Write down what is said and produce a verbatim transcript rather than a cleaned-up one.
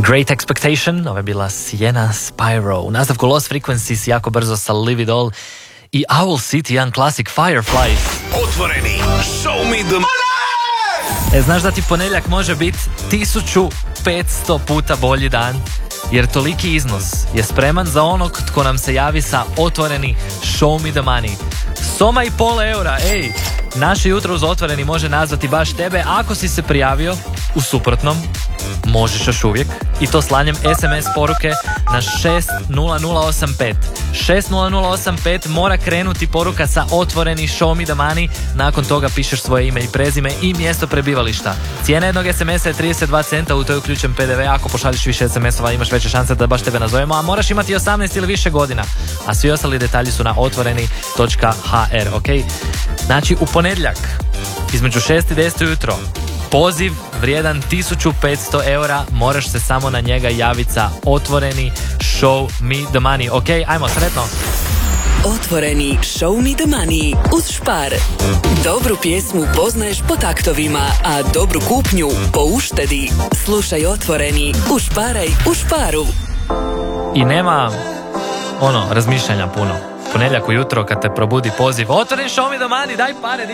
Great Expectation, ovo je bila Sienna Spyro. U nastavku Lost Frequencies, jako brzo sa Live It All i Owl City, jedan klasik Fireflies. Otvoreni, show me the E, znaš da ti ponedjeljak može biti tisuću petsto puta bolji dan? Jer toliki iznos je spreman za onog tko nam se javi sa otvoreni show me the money. Soma i pol eura, ej! Naše jutro uz otvoreni može nazvati baš tebe ako si se prijavio. U suprotnom, možeš još uvijek. I to slanjem es em es poruke na šest nula nula osam pet. šest nula nula osam pet mora krenuti poruka sa otvoreni show me the money. Nakon toga pišeš svoje ime i prezime i mjesto prebivališta. Cijena jednog es em esa je trideset dva centa, u to je uključen pe de ve. Ako pošalješ više es em esova imaš veće šanse da baš tebe nazovemo, a moraš imati osamnaest ili više godina. A svi ostali detalji su na otvoreni točka ha er, ok? Znači, u ponedjeljak, između šest i deset ujutro, poziv vrijedan tisuću petsto eura, moraš se samo na njega javiti sa otvoreni show me the money, ok? Ajmo, sretno! Otvoreni show me the money uz Spar. Dobru pjesmu poznaješ po taktovima, a dobru kupnju po uštedi. Slušaj Otvoreni, ušparaj u Sparu. I nema, ono, razmišljanja puno. Ponedjeljak ujutro kad te probudi poziv, otvoreni show me the money, daj pare, di